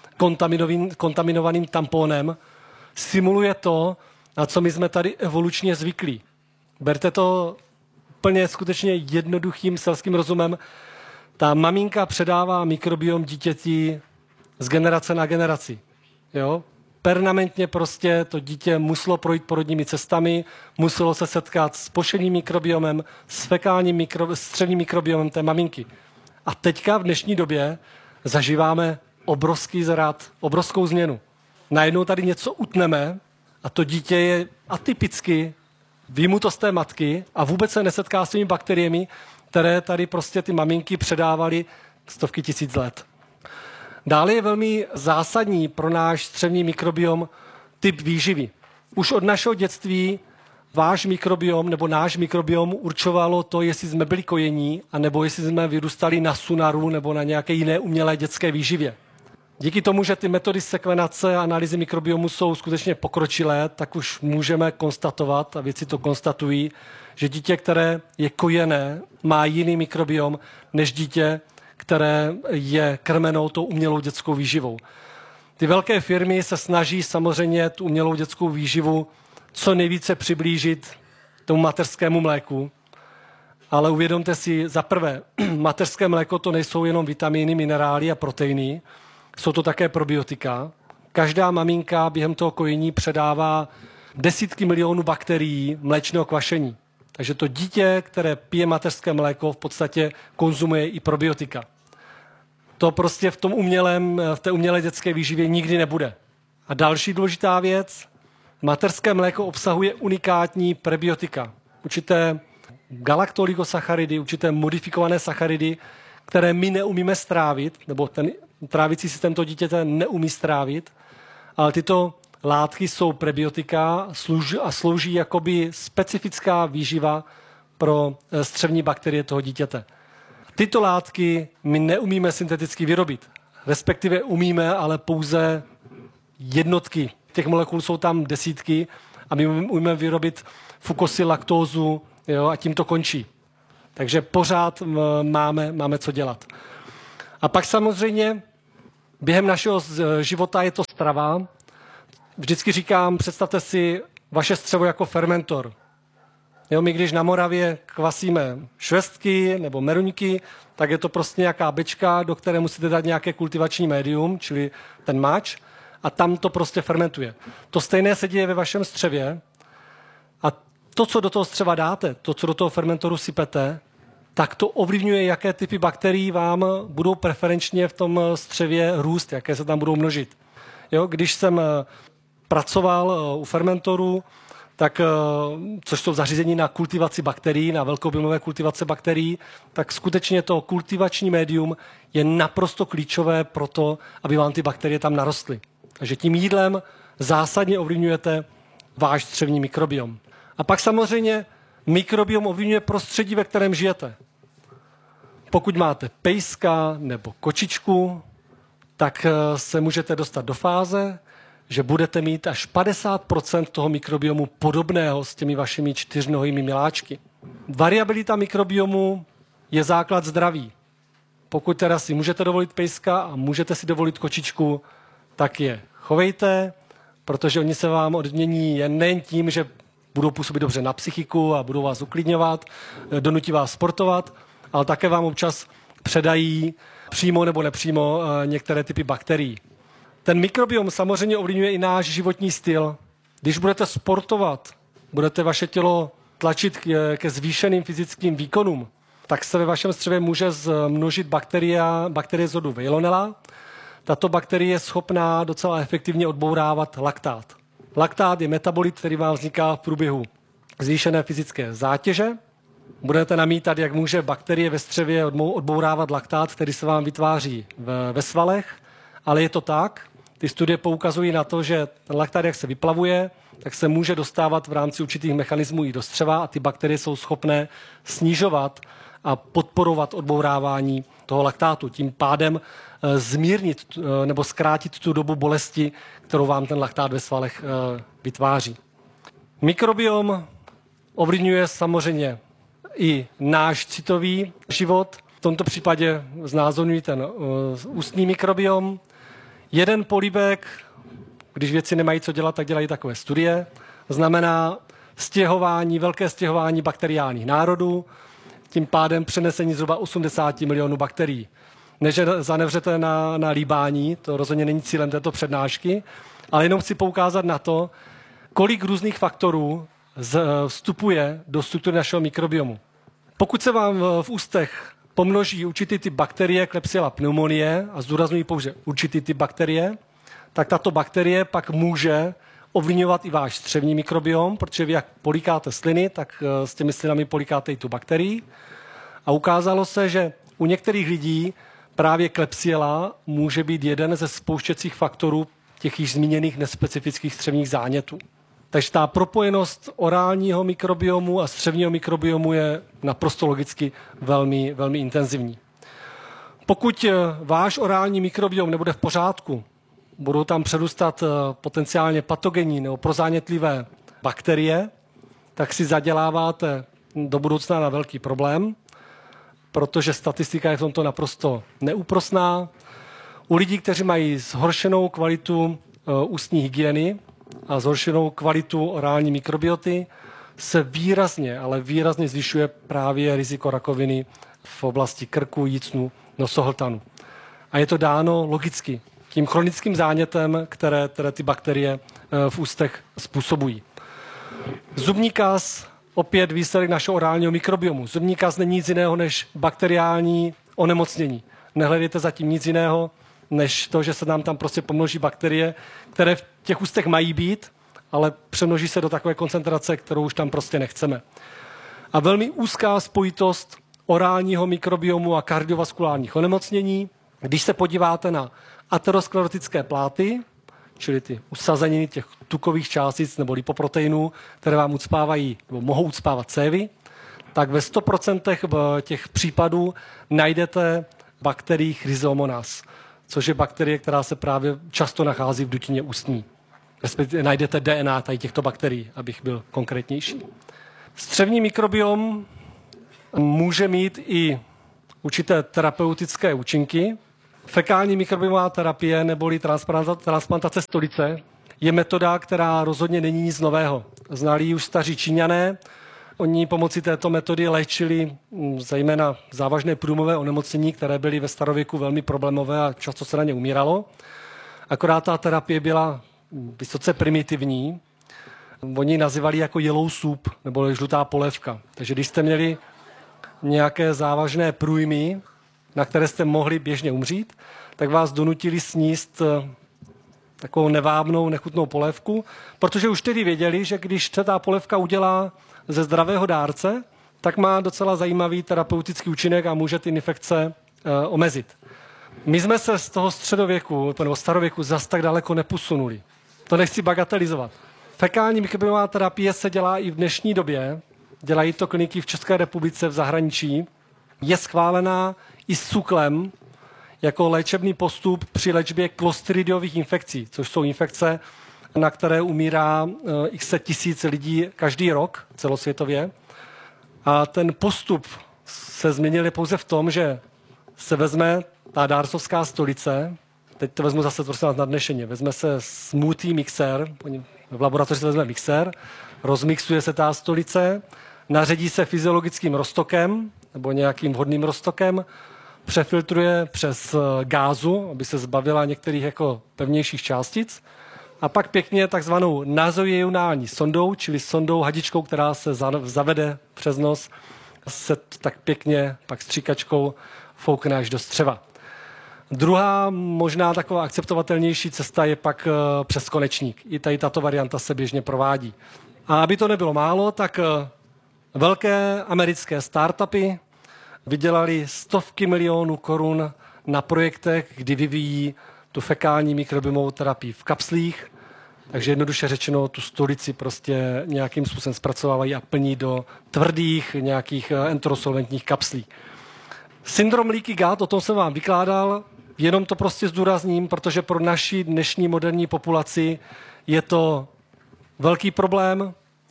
kontaminovaným tamponem, simuluje to, na co my jsme tady evolučně zvyklí. Berte to úplně skutečně jednoduchým selským rozumem. Ta maminka předává mikrobiom dítěti z generace na generaci. Jo? Permanentně prostě to dítě muselo projít porodními cestami, muselo se setkat s pošeným mikrobiomem, s fekálním střevním mikrobiomem té maminky. A teďka v dnešní době zažíváme obrovský zrad, obrovskou změnu. Najednou tady něco utneme a to dítě je atypicky vyjmuto z té matky a vůbec se nesetká s těmi bakteriemi, které tady prostě ty maminky předávaly stovky tisíc let. Dále je velmi zásadní pro náš střevní mikrobiom typ výživy. Už od našeho dětství váš mikrobiom nebo náš mikrobiom určovalo to, jestli jsme byli kojení, anebo jestli jsme vyrůstali na Sunaru nebo na nějaké jiné umělé dětské výživě. Díky tomu, že ty metody sekvenace a analýzy mikrobiomu jsou skutečně pokročilé, tak už můžeme konstatovat, a vědci to konstatují, že dítě, které je kojené, má jiný mikrobiom než dítě, které je krmenou tou umělou dětskou výživou. Ty velké firmy se snaží samozřejmě tu umělou dětskou výživu co nejvíce přiblížit tomu mateřskému mléku, ale uvědomte si, za prvé, mateřské mléko to nejsou jenom vitamíny, minerály a proteiny, jsou to také probiotika. Každá maminka během toho kojení předává desítky milionů bakterií mléčného kvašení. Takže to dítě, které pije mateřské mléko, v podstatě konzumuje i probiotika. To prostě v té umělé dětské výživě nikdy nebude. A další důležitá věc, mateřské mléko obsahuje unikátní prebiotika. Určité galaktoligosacharidy, určité modifikované sacharidy, které my neumíme strávit, nebo ten trávicí systém toho dítěte neumí strávit, ale tyto látky jsou prebiotika a slouží jakoby specifická výživa pro střevní bakterie toho dítěte. Tyto látky my neumíme synteticky vyrobit, respektive umíme, ale pouze jednotky. Těch molekul jsou tam desítky a my umíme vyrobit fukosilaktózu, jo, a tím to končí. Takže pořád máme co dělat. A pak samozřejmě během našeho života je to strava. Vždycky říkám, představte si vaše střevo jako fermentor. Jo, my když na Moravě kvasíme švestky nebo meruňky, tak je to prostě nějaká bečka, do které musíte dát nějaké kultivační médium, čili ten mač, a tam to prostě fermentuje. To stejné se děje ve vašem střevě a to, co do toho střeva dáte, to, co do toho fermentoru sypete, tak to ovlivňuje, jaké typy bakterií vám budou preferenčně v tom střevě růst, jaké se tam budou množit. Jo, když jsem pracoval u fermentoru, tak, což jsou zařízení na kultivaci bakterií, na velkoobjemové kultivace bakterií, tak skutečně to kultivační médium je naprosto klíčové pro to, aby vám ty bakterie tam narostly. Takže tím jídlem zásadně ovlivňujete váš střevní mikrobiom. A pak samozřejmě mikrobiom ovlivňuje prostředí, ve kterém žijete. Pokud máte pejska nebo kočičku, tak se můžete dostat do fáze, že budete mít až 50% toho mikrobiomu podobného s těmi vašimi čtyřnohými miláčky. Variabilita mikrobiomu je základ zdraví. Pokud teda si můžete dovolit pejska a můžete si dovolit kočičku, tak je chovejte, protože oni se vám odmění nejen tím, že budou působit dobře na psychiku a budou vás uklidňovat, donutí vás sportovat, ale také vám občas předají přímo nebo nepřímo některé typy bakterií. Ten mikrobiom samozřejmě ovlivňuje i náš životní styl. Když budete sportovat, budete vaše tělo tlačit ke zvýšeným fyzickým výkonům, tak se ve vašem střevě může zmnožit bakterie z rodu Veillonella. Tato bakterie je schopná docela efektivně odbourávat laktát. Laktát je metabolit, který vám vzniká v průběhu zvýšené fyzické zátěže. Budete namítat, jak může bakterie ve střevě odbourávat laktát, který se vám vytváří ve svalech, ale je to tak. Ty studie poukazují na to, že ten laktát, jak se vyplavuje, tak se může dostávat v rámci určitých mechanismů i do střeva a ty bakterie jsou schopné snižovat a podporovat odbourávání toho laktátu. Tím pádem zmírnit nebo zkrátit tu dobu bolesti, kterou vám ten laktát ve svalech vytváří. Mikrobiom ovlivňuje samozřejmě i náš citový život. V tomto případě znázorňuji ten ústní mikrobiom. Jeden polibek, když věci nemají co dělat, tak dělají takové studie, znamená velké stěhování bakteriálních národů, tím pádem přenesení zhruba 80 milionů bakterií. Než zanevřete na líbání, to rozhodně není cílem této přednášky, ale jenom chci poukázat na to, kolik různých faktorů vstupuje do struktury našeho mikrobiomu. Pokud se vám v ústech pomnoží určitý typ bakterie Klebsiella pneumoniae, a zdůrazňuji pouze určitý typ bakterie, tak tato bakterie pak může ovlivňovat i váš střevní mikrobiom, protože vy jak políkáte sliny, tak s těmi slinami políkáte i tu bakterii. A ukázalo se, že u některých lidí právě Klebsiella může být jeden ze spouštěcích faktorů těch již zmíněných nespecifických střevních zánětů. Takže ta propojenost orálního mikrobiomu a střevního mikrobiomu je naprosto logicky velmi, velmi intenzivní. Pokud váš orální mikrobiom nebude v pořádku, budou tam přerůstat potenciálně patogenní nebo prozánětlivé bakterie, tak si zaděláváte do budoucna na velký problém, protože statistika je v tomto naprosto neúprosná. U lidí, kteří mají zhoršenou kvalitu ústní hygieny a zhoršenou kvalitu orální mikrobioty, se výrazně, ale výrazně zvyšuje právě riziko rakoviny v oblasti krku, jícnu, nosohltanu. A je to dáno logicky tím chronickým zánětem, které ty bakterie v ústech způsobují. Zubní kaz, opět výsledek našeho orálního mikrobiomu. Zubní kaz není nic jiného než bakteriální onemocnění. Nehledejte zatím nic jiného, než to, že se nám tam prostě pomnoží bakterie, které v těch ústech mají být, ale přemnoží se do takové koncentrace, kterou už tam prostě nechceme. A velmi úzká spojitost orálního mikrobiomu a kardiovaskulárních onemocnění. Když se podíváte na aterosklerotické pláty, čili ty usazeniny těch tukových částic nebo lipoproteinů, které vám ucpávají nebo mohou ucpávat cévy, tak ve 100% těch případů najdete bakterii Chrysomonas, což je bakterie, která se právě často nachází v dutině ústní. Respektive najdete DNA tady těchto bakterií, abych byl konkrétnější. Střevní mikrobiom může mít i určité terapeutické účinky. Fekální mikrobiomová terapie neboli transplantace stolice je metoda, která rozhodně není nic nového. Znali ji už staří Číňané. Oni pomocí této metody léčili zejména závažné průjmové onemocnění, které byly ve starověku velmi problémové a často se na ně umíralo. Akorát ta terapie byla vysoce primitivní. Oni ji nazývali jako yellow soup, nebo žlutá polévka. Takže když jste měli nějaké závažné průjmy, na které jste mohli běžně umřít, tak vás donutili sníst takovou nevábnou, nechutnou polévku, protože už tedy věděli, že když se ta polévka udělá ze zdravého dárce, tak má docela zajímavý terapeutický účinek a může ty infekce omezit. My jsme se z toho středověku nebo starověku zas tak daleko neposunuli. To nechci bagatelizovat. Fekální mikrobiomová terapie se dělá i v dnešní době. Dělají to kliniky v České republice, v zahraničí. Je schválená i s cuklem jako léčebný postup při léčbě klostridiových infekcí, což jsou infekce, na které umírá x tisíc lidí každý rok celosvětově. A ten postup se změnil pouze v tom, že se vezme ta dárcovská stolice, teď to vezmu zase na dnešeně, vezme se smoothie mixér, v laboratoři se vezme mixér, rozmixuje se ta stolice, naředí se fyziologickým roztokem nebo nějakým vhodným roztokem, přefiltruje přes gázu, aby se zbavila některých jako pevnějších částic, a pak pěkně takzvanou nazoionální sondou, čili sondou hadičkou, která se zavede přes nos se tak pěkně pak stříkačkou foukne až do střeva. Druhá možná taková akceptovatelnější cesta je pak přes konečník. I tady tato varianta se běžně provádí. A aby to nebylo málo, tak velké americké startupy vydělali stovky milionů korun na projektech, kdy vyvíjí tu fekální mikrobiomovou terapii v kapslích. Takže jednoduše řečeno, tu stolici prostě nějakým způsobem zpracovávají a plní do tvrdých nějakých enterosolventních kapslí. Syndrom leaky gut, o tom jsem vám vykládal, jenom to prostě zdůrazním, protože pro naši dnešní moderní populaci je to velký problém,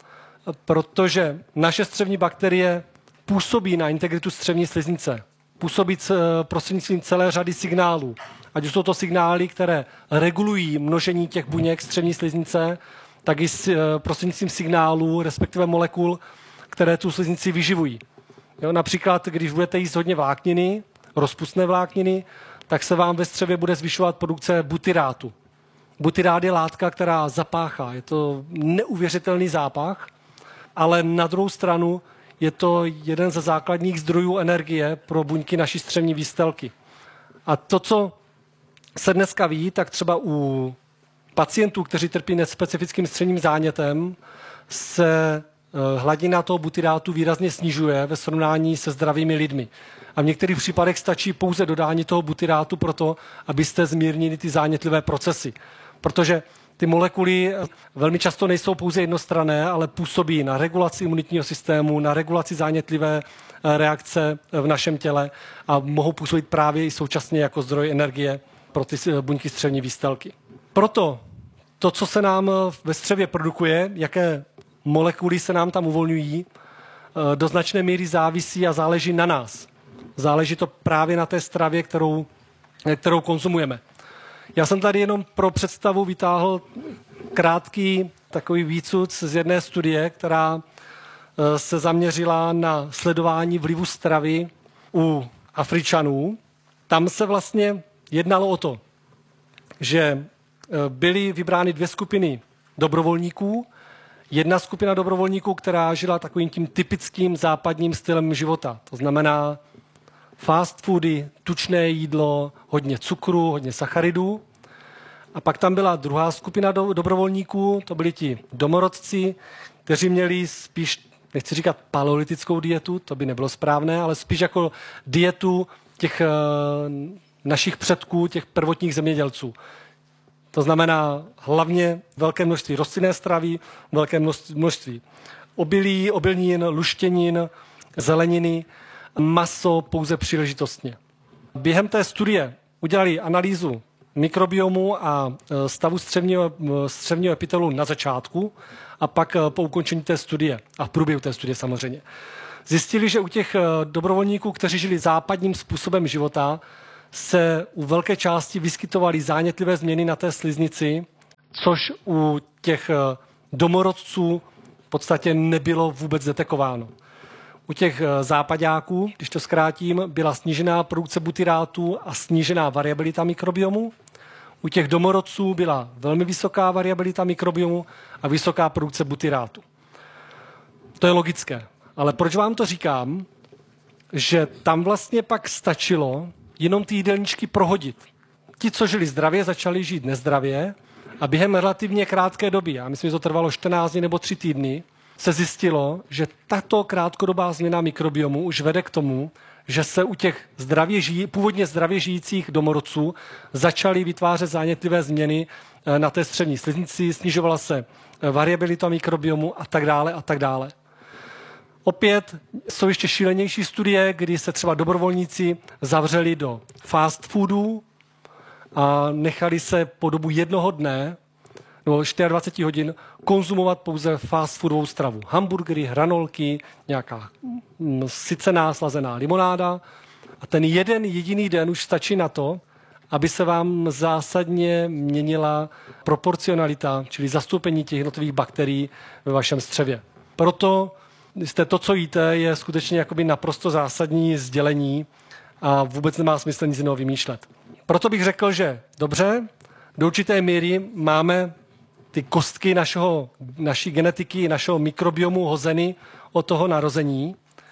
protože naše střevní bakterie působí na integritu střevní sliznice, působí prostřednictvím celé řady signálů. Ať už jsou to signály, které regulují množení těch buněk střevní sliznice, tak i prostřednictvím signálů, respektive molekul, které tu sliznici vyživují. Jo, například, když budete jíst hodně vlákniny, rozpustné vlákniny, tak se vám ve střevě bude zvyšovat produkce butyrátu. Butyrát je látka, která zapáchá. Je to neuvěřitelný zápach, ale na druhou stranu je to jeden ze základních zdrojů energie pro buňky naší střevní výstelky. A to, co se dneska ví, tak třeba u pacientů, kteří trpí nespecifickým střevním zánětem, se hladina toho butyrátu výrazně snižuje ve srovnání se zdravými lidmi. A v některých případech stačí pouze dodání toho butyrátu proto, abyste zmírnili ty zánětlivé procesy. Protože ty molekuly velmi často nejsou pouze jednostranné, ale působí na regulaci imunitního systému, na regulaci zánětlivé reakce v našem těle a mohou působit právě i současně jako zdroj energie pro ty buňky střevní výstelky. Proto to, co se nám ve střevě produkuje, jaké molekuly se nám tam uvolňují, do značné míry závisí a záleží na nás. Záleží to právě na té stravě, kterou konzumujeme. Já jsem tady jenom pro představu vytáhl krátký takový výcud z jedné studie, která se zaměřila na sledování vlivu stravy u Afričanů. Tam se vlastně jednalo o to, že byly vybrány dvě skupiny dobrovolníků. Jedna skupina dobrovolníků, která žila takovým tím typickým západním stylem života. To znamená fast foody, tučné jídlo, hodně cukru, hodně sacharidů. A pak tam byla druhá skupina dobrovolníků, to byli ti domorodci, kteří měli spíš, nechci říkat paleolitickou dietu, to by nebylo správné, ale spíš jako dietu těch našich předků, těch prvotních zemědělců. To znamená hlavně velké množství rostlinné stravy, velké množství obilí, obilnin, luštěnin, zeleniny, maso pouze příležitostně. Během té studie udělali analýzu mikrobiomu a stavu střevního epitelu na začátku a pak po ukončení té studie a v průběhu té studie samozřejmě. Zjistili, že u těch dobrovolníků, kteří žili západním způsobem života, se u velké části vyskytovaly zánětlivé změny na té sliznici, což u těch domorodců v podstatě nebylo vůbec detekováno. U těch zápaďáků, když to zkrátím, byla snížená produkce butyrátu a snížená variabilita mikrobiomu. U těch domorodců byla velmi vysoká variabilita mikrobiomu a vysoká produkce butyrátu. To je logické. Ale proč vám to říkám? Že tam vlastně pak stačilo jenom ty jídelníčky prohodit. Ti, co žili zdravě, začali žít nezdravě a během relativně krátké doby, já myslím, že to trvalo 14 dní nebo 3 týdny, se zjistilo, že tato krátkodobá změna mikrobiomu už vede k tomu, že se u těch původně zdravě žijících domorodců začaly vytvářet zánětlivé změny na té střevní sliznici, snižovala se variabilita mikrobiomu a tak dále a tak dále. Opět jsou ještě šílenější studie, kdy se třeba dobrovolníci zavřeli do fast foodů a nechali se po dobu jednoho dne nebo 24 hodin konzumovat pouze fast foodovou stravu. Hamburgery, hranolky, nějaká sycená slazená limonáda. A ten jeden jediný den už stačí na to, aby se vám zásadně měnila proporcionalita, čili zastoupení těch jednotlivých bakterií ve vašem střevě. Proto to, co jíte, je skutečně jakoby naprosto zásadní sdělení a vůbec nemá smysl nic jiného vymýšlet. Proto bych řekl, že dobře, do určité míry máme ty kostky naší genetiky, našeho mikrobiomu hozeny od toho narození,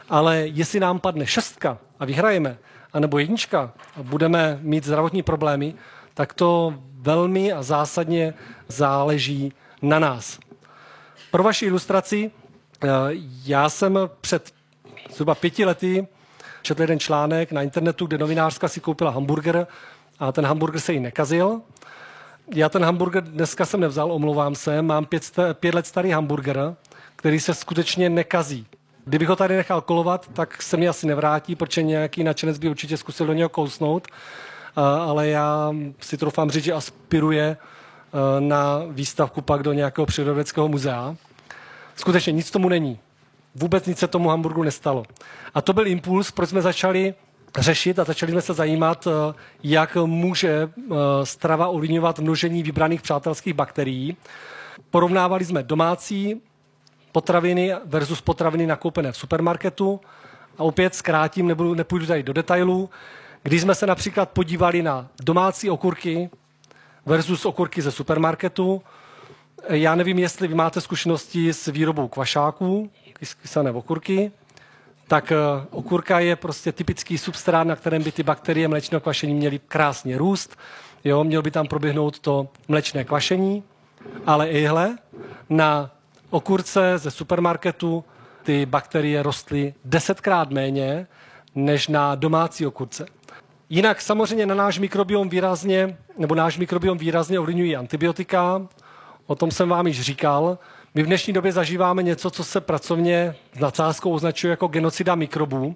Ale jestli nám padne 6 a vyhrajeme, anebo 1 a budeme mít zdravotní problémy, tak to velmi a zásadně záleží na nás. Pro vaši ilustraci, já jsem před zhruba 5 lety četl jeden článek na internetu, kde novinářka si koupila hamburger a ten hamburger se jí nekazil. Já ten hamburger dneska jsem nevzal, omlouvám se, mám 5 let starý hamburger, který se skutečně nekazí. Kdybych ho tady nechal kolovat, tak se mi asi nevrátí, protože nějaký nadšenec by určitě zkusil do něho kousnout, ale já si troufám říct, že aspiruje na výstavku pak do nějakého přírodovědeckého muzea. Skutečně nic tomu není. Vůbec nic se tomu hamburgeru nestalo. A to byl impuls, proč jsme začali řešit a začali jsme se zajímat, jak může strava ovlivňovat množení vybraných přátelských bakterií. Porovnávali jsme domácí potraviny versus potraviny nakoupené v supermarketu. A opět zkrátím, nepůjdu tady do detailů. Když jsme se například podívali na domácí okurky versus okurky ze supermarketu, já nevím, jestli vy máte zkušenosti s výrobou kvašáků, kysané okurky, tak okurka je prostě typický substrát, na kterém by ty bakterie mléčného kvašení měly krásně růst. Jo, mělo by tam proběhnout to mléčné kvašení, ale ihle na okurce ze supermarketu ty bakterie rostly 10krát méně než na domácí okurce. Jinak samozřejmě na náš mikrobiom výrazně ovlivňují antibiotika. O tom jsem vám již říkal. My v dnešní době zažíváme něco, co se pracovně s nadsázkou označuje jako genocida mikrobů.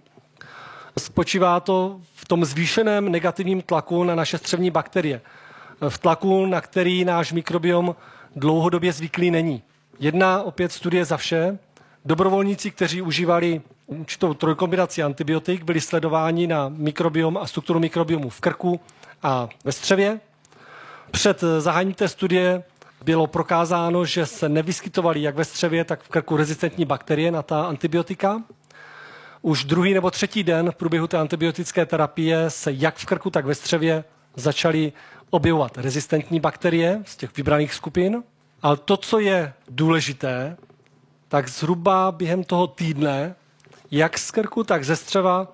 Spočívá to v tom zvýšeném negativním tlaku na naše střevní bakterie. V tlaku, na který náš mikrobiom dlouhodobě zvyklý není. Jedna opět studie za vše. Dobrovolníci, kteří užívali určitou trojkombinaci antibiotik, byli sledováni na mikrobiom a strukturu mikrobiomu v krku a ve střevě. Před zahájením té studie bylo prokázáno, že se nevyskytovaly jak ve střevě, tak v krku rezistentní bakterie na ta antibiotika. Už 2. nebo 3. den v průběhu té antibiotické terapie se jak v krku, tak ve střevě začaly objevovat rezistentní bakterie z těch vybraných skupin. Ale to, co je důležité, tak zhruba během toho týdne, jak z krku, tak ze střeva,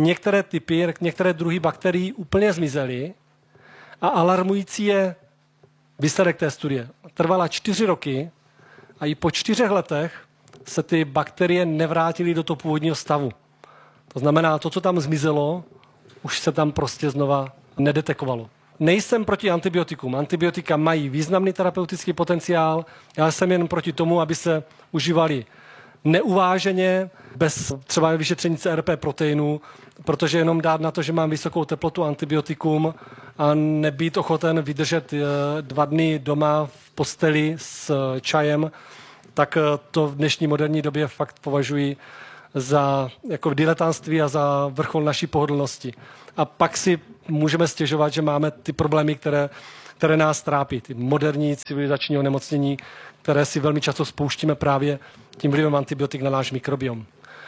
některé druhy bakterií úplně zmizely a alarmující je výsledek té studie. Trvala 4 roky a i po 4 letech se ty bakterie nevrátily do toho původního stavu. To znamená, to, co tam zmizelo, už se tam prostě znova nedetekovalo. Nejsem proti antibiotikům. Antibiotika mají významný terapeutický potenciál. Já jsem jen proti tomu, aby se užívali neuváženě, bez třeba vyšetření CRP proteinu, protože jenom dát na to, že mám vysokou teplotu antibiotikum a nebýt ochoten vydržet 2 dny doma v posteli s čajem, tak to v dnešní moderní době fakt považuji za jako diletantství a za vrchol naší pohodlnosti. A pak si můžeme stěžovat, že máme ty problémy, které nás trápí, ty moderní civilizační onemocnění, které si velmi často spouštíme právě tím vlivem antibiotik na náš mikrobiom.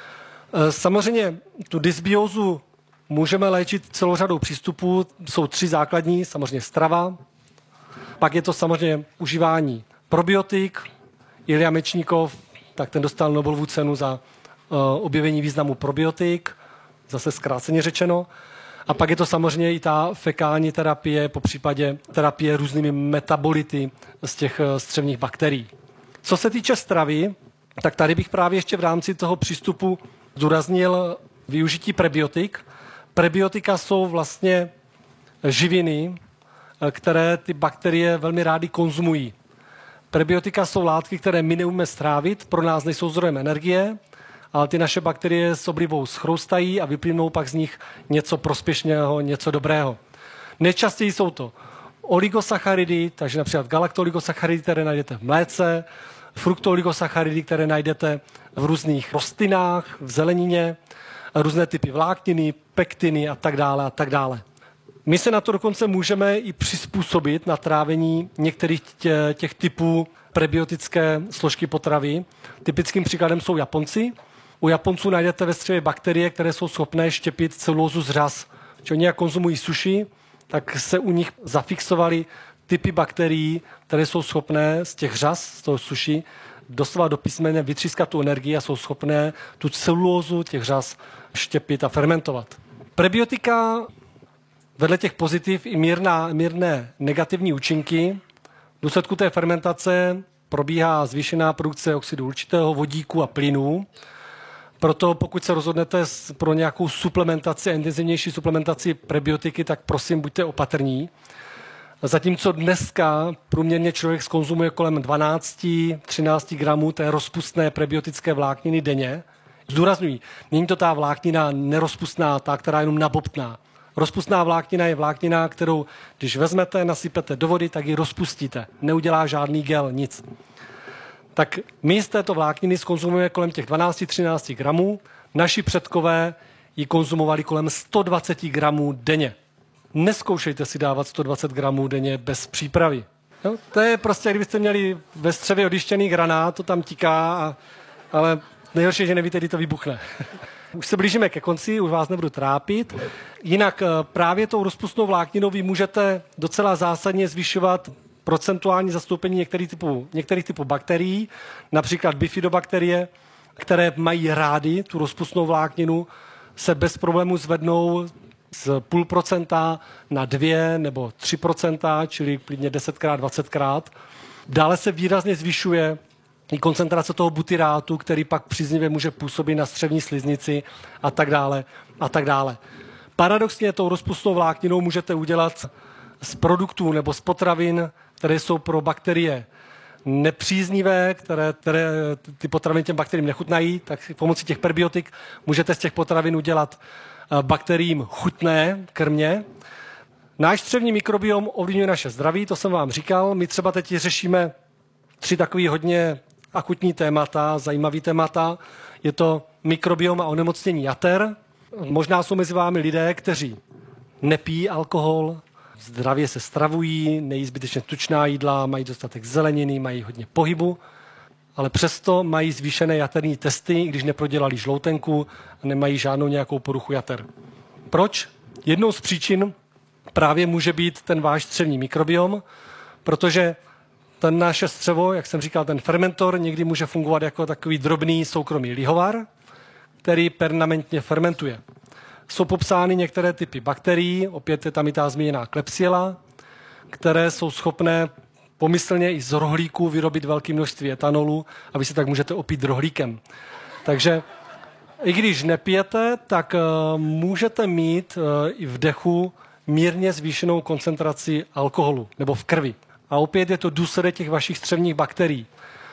Samozřejmě tu dysbiózu můžeme léčit celou řadou přístupů. Jsou 3 základní, samozřejmě strava, pak je to samozřejmě užívání probiotik. Ilja Mečníkov, tak ten dostal Nobelovu cenu za objevení významu probiotik, zase zkráceně řečeno. A pak je to samozřejmě i ta fekální terapie, popřípadě terapie různými metabolity z těch střevních bakterií. Co se týče stravy, tak tady bych právě ještě v rámci toho přístupu zdůraznil využití prebiotik. Prebiotika jsou vlastně živiny, které ty bakterie velmi rády konzumují. Prebiotika jsou látky, které my neumíme strávit, pro nás nejsou zdrojem energie, ale ty naše bakterie s oblibou schroustají a vyplynou pak z nich něco prospěšného, něco dobrého. Nejčastěji jsou to oligosacharidy, takže například galaktoligosacharidy, které najdete v mléce, fruktoligosacharidy, které najdete v různých rostlinách, v zelenině, různé typy vlákniny, pektiny a tak dále a tak dále. My se na to dokonce můžeme i přizpůsobit na trávení některých těch typů prebiotické složky potravy. Typickým příkladem jsou Japonci. U Japonců najdete ve střevě bakterie, které jsou schopné štěpit celulózu z řas. Když oni jak konzumují suši, tak se u nich zafixovaly typy bakterií, které jsou schopné z těch řas, z toho suši, doslova do písmene vytřískat tu energii a jsou schopné tu celulózu těch řas štěpit a fermentovat. Prebiotika vedle těch pozitiv i mírné negativní účinky. V důsledku té fermentace probíhá zvýšená produkce oxidu uhličitého, vodíku a plynů. Proto pokud se rozhodnete pro nějakou suplementaci, intenzivnější suplementaci prebiotiky, tak prosím buďte opatrní. Zatímco dneska průměrně člověk skonzumuje kolem 12-13 gramů té rozpustné prebiotické vlákniny denně. Zdůrazňuji, není to ta vláknina nerozpustná, ta, která je jenom nabobtná. Rozpustná vláknina je vláknina, kterou když vezmete, nasypete do vody, tak ji rozpustíte. Neudělá žádný gel, nic. Tak my z této vlákniny skonzumujeme kolem těch 12-13 gramů. Naši předkové ji konzumovali kolem 120 gramů denně. Neskoušejte si dávat 120 gramů denně bez přípravy. No, to je prostě, kdybyste měli ve střevě odjištěný granát, to tam tiká, ale nejhorší je, že nevíte, kdy to vybuchne. Už se blížíme ke konci, už vás nebudu trápit. Jinak právě tou rozpustnou vlákninou vy můžete docela zásadně zvyšovat procentuální zastoupení některých typů bakterií, například bifidobakterie, které mají rády tu rozpustnou vlákninu, se bez problému zvednou z 0,5% na 2 nebo 3%, čili klidně 10krát, 20krát. Dále se výrazně zvyšuje i koncentrace toho butyrátu, který pak příznivě může působit na střevní sliznici a tak dále a tak dále. Paradoxně tou rozpustnou vlákninou můžete udělat z produktů nebo z potravin, které jsou pro bakterie nepříznivé, které ty potraviny těm bakteriím nechutnají, tak pomocí těch prebiotik můžete z těch potravin udělat bakteriím chutné krmě. Náš střevní mikrobiom ovlivňuje naše zdraví, to jsem vám říkal. My třeba teď řešíme 3 takový hodně akutní témata, zajímavý témata. Je to mikrobiom a onemocnění jater. Možná jsou mezi vámi lidé, kteří nepijí alkohol, zdravě se stravují, nejí zbytečně tučná jídla, mají dostatek zeleniny, mají hodně pohybu, ale přesto mají zvýšené jaterní testy, když neprodělali žloutenku a nemají žádnou nějakou poruchu jater. Proč? Jednou z příčin právě může být ten váš střevní mikrobiom, protože ten naše střevo, jak jsem říkal, ten fermentor někdy může fungovat jako takový drobný soukromý lihovar, který permanentně fermentuje. Jsou popsány některé typy bakterií, opět je tam i ta zmíněná Klebsiella, které jsou schopné pomyslně i z rohlíku vyrobit velké množství etanolu a vy si tak můžete opít rohlíkem. Takže i když nepijete, tak můžete mít i v dechu mírně zvýšenou koncentraci alkoholu nebo v krvi. A opět je to důsledek těch vašich střevních bakterií.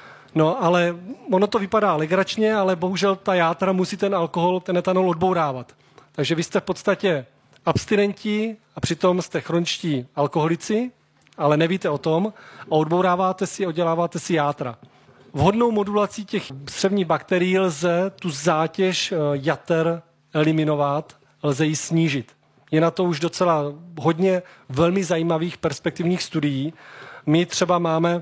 No, ale ono to vypadá legračně, ale bohužel ta játra musí ten alkohol, ten etanol odbourávat. Takže vy jste v podstatě abstinenti a přitom jste chroničtí alkoholici, ale nevíte o tom a odděláváte si játra. Vhodnou modulací těch střevních bakterií lze tu zátěž jater eliminovat, lze ji snížit. Je na to už docela hodně velmi zajímavých perspektivních studií. My třeba máme